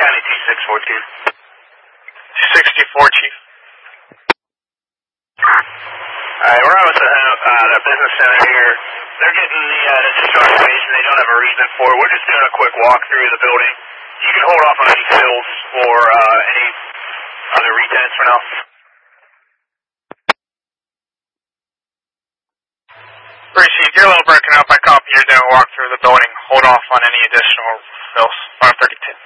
County 264, Chief. 264, Chief. Alright, we're almost at the business center here. They're getting the discharge page and they don't have a reason for it. We're just doing a quick walkthrough of the building. You can hold off on any fills or any other retenants for now. Receive, you're a little broken up. I copy. You're doing a walkthrough of the building. Hold off on any additional fills. 532.